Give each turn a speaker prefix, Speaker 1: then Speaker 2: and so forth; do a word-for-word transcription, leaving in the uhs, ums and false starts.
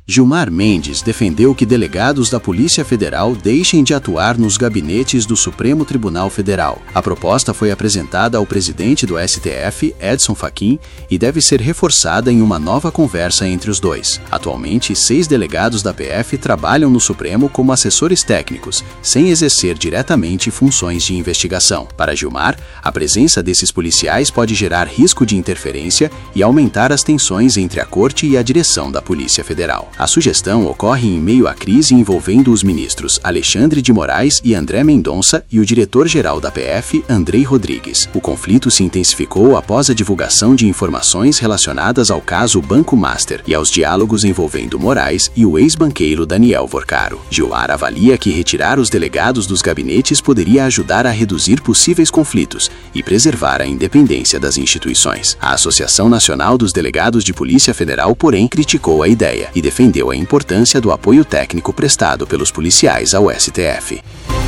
Speaker 1: Gilmar Mendes defendeu que delegados da Polícia Federal deixem de atuar nos gabinetes do Supremo Tribunal Federal. A proposta foi apresentada ao presidente do S T F, Edson Fachin, e deve ser reforçada em uma nova conversa entre os dois. Atualmente, seis delegados da P F trabalham no Supremo como assessores técnicos, sem exercer diretamente funções de investigação. Para Gilmar, a presença desses policiais pode gerar risco de interferência e aumentar as tensões entre a Corte e a direção da Polícia Federal. A sugestão ocorre em meio à crise envolvendo os ministros Alexandre de Moraes e André Mendonça e o diretor-geral da P F, Andrei Rodrigues. O conflito se intensificou após a divulgação de informações relacionadas ao caso Banco Master e aos diálogos envolvendo Moraes e o ex-banqueiro Daniel Vorcaro. Gilmar avalia que retirar os delegados dos gabinetes poderia ajudar a reduzir possíveis conflitos e preservar a independência das instituições. A Associação Nacional dos Delegados de Polícia Federal, porém, criticou a ideia e defendeu a importância do apoio técnico prestado pelos policiais ao S T F.